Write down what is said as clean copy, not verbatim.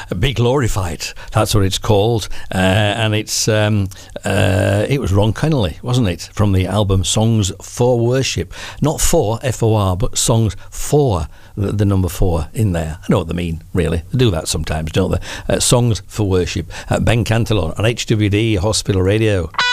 Be Glorified. That's what it's called, and it was Ron Kennelly, wasn't it, from the album Songs for Worship? Not for FOR, but Songs for the number 4 in there. I know what they mean, really. They do that sometimes, don't they? Songs for Worship. Ben Cantelon on HWD Hospital Radio.